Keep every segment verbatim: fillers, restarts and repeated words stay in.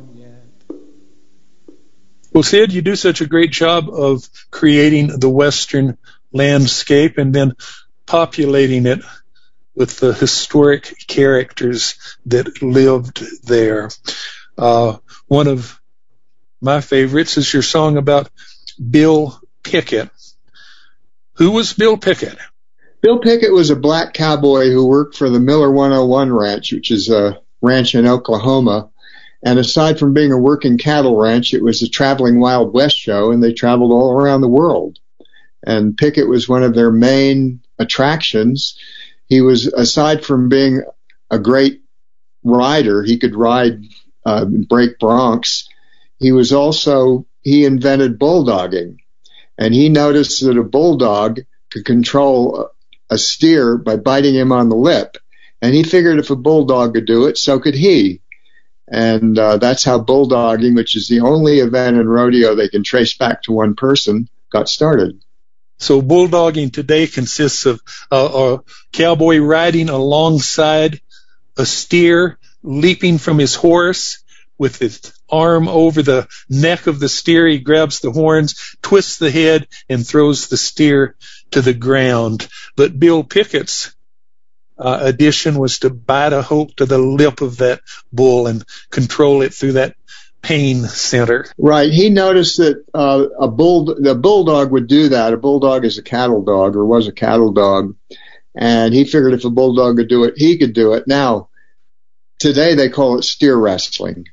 Well, Sid, you do such a great job of creating the Western landscape and then populating it with the historic characters that lived there. Uh, one of my favorites is your song about Bill Pickett. Who was Bill Pickett? Bill Pickett was a black cowboy who worked for the Miller one oh one Ranch, which is a ranch in Oklahoma. And aside from being a working cattle ranch, it was a traveling Wild West show, and they traveled all around the world. And Pickett was one of their main attractions. He was, aside from being a great rider, he could ride uh, and break broncs. He was also, he invented bulldogging. And he noticed that a bulldog could control a steer by biting him on the lip. And he figured if a bulldog could do it, so could he. And uh, that's how bulldogging, which is the only event in rodeo they can trace back to one person, got started. So bulldogging today consists of uh, a cowboy riding alongside a steer, leaping from his horse with his arm over the neck of the steer. He grabs the horns, twists the head, and throws the steer to the ground. But Bill Pickett's uh, addition was to bite a hook to the lip of that bull and control it through that pain center. Right. He noticed that uh, a bull, the bulldog would do that. A bulldog is a cattle dog, or was a cattle dog. And he figured if a bulldog could do it, he could do it. Now, today they call it steer wrestling,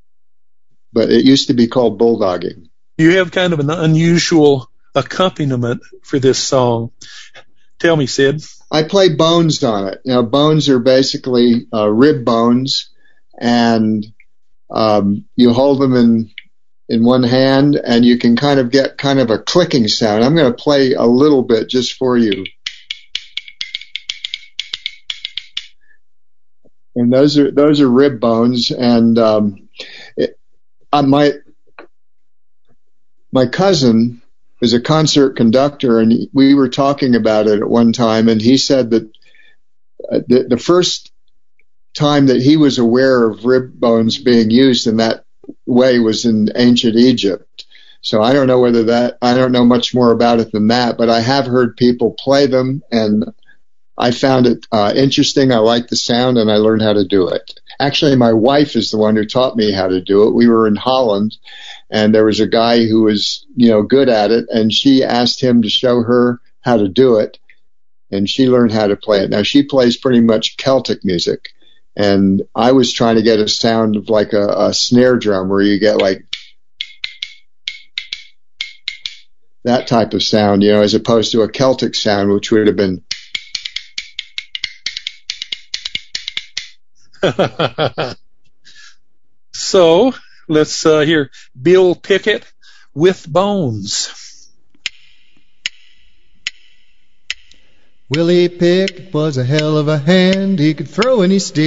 but it used to be called bulldogging. You have kind of an unusual accompaniment for this song. Tell me, Sid. I play bones on it. You know, bones are basically uh, rib bones, and um, you hold them in in one hand, and you can kind of get kind of a clicking sound. I'm going to play a little bit just for you. And those are those are rib bones, and um, it, uh, my my cousin is a concert conductor, and we were talking about it at one time, and he said that uh, the, the first time that he was aware of rib bones being used in that way was in ancient Egypt. So I don't know whether that I don't know much more about it than that, but I have heard people play them, and I found it uh, interesting. I liked the sound, and I learned how to do it. Actually, my wife is the one who taught me how to do it. We were in Holland, and there was a guy who was, you know, good at it, and she asked him to show her how to do it, and she learned how to play it. Now, she plays pretty much Celtic music, and I was trying to get a sound of like a, a snare drum where you get like that type of sound, you know, as opposed to a Celtic sound, which would have been So let's uh, hear Bill Pickett with Bones. Willie Pickett was a hell of a hand. He could throw any stick.